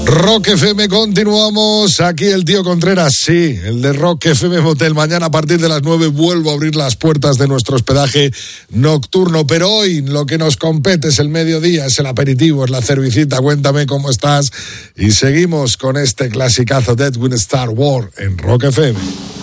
Rock FM, continuamos. Aquí el tío Contreras, sí, el de Rock FM Motel. Mañana a partir de las 9 vuelvo a abrir las puertas de nuestro hospedaje nocturno. Pero hoy lo que nos compete es el mediodía, es el aperitivo, es la cervecita. Cuéntame cómo estás. Y seguimos con este clasicazo de Edwin Star Wars en Rock FM.